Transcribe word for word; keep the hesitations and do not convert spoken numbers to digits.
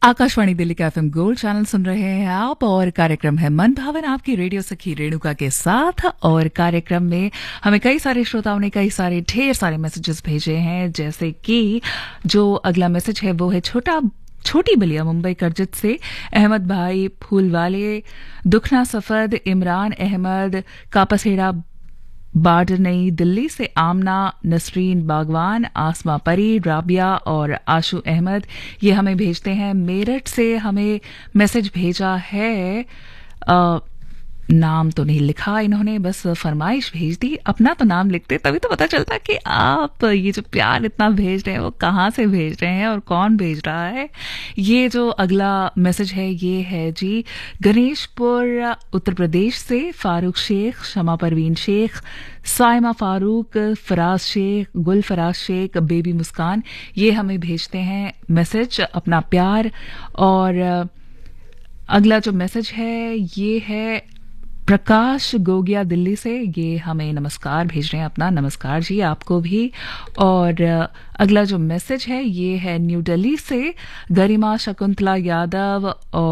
आकाशवाणी दिल्ली का FM gold channel सुन रहे हैं आप और कार्यक्रम है मन भावन आपकी रेडियो सखी रेणुका के साथ। और कार्यक्रम में हमें कई सारे श्रोताओं ने कई सारे ढेर सारे मैसेजेस भेजे हैं, जैसे कि जो अगला मैसेज है वो है छोटा छोटी बलिया मुंबई करजत से अहमद भाई फूलवाले, दुखना सफद, इमरान अहमद कापसेड़ा बाड नई दिल्ली से, आमना, नसरीन बागवान, आसमा परी, राबिया और आशु अहमद ये हमें भेजते हैं। मेरठ से हमें मैसेज भेजा है, आ, नाम तो नहीं लिखा इन्होंने, बस फरमाइश भेज दी। अपना तो नाम लिखते तभी तो पता चलता कि आप ये जो प्यार इतना भेज रहे हैं वो कहाँ से भेज रहे हैं और कौन भेज रहा है। ये जो अगला मैसेज है ये है जी गणेशपुर उत्तर प्रदेश से फारूक शेख, शमा परवीन शेख, साइमा फारूक, फराज शेख, गुल फराज शेख, बेबी मुस्कान ये हमें भेजते हैं मैसेज अपना प्यार। और अगला जो मैसेज है ये है प्रकाश गोगिया दिल्ली से, ये हमें नमस्कार भेज रहे हैं अपना। नमस्कार जी आपको भी। और अगला जो मैसेज है ये है न्यू दिल्ली से गरिमा शकुंतला यादव और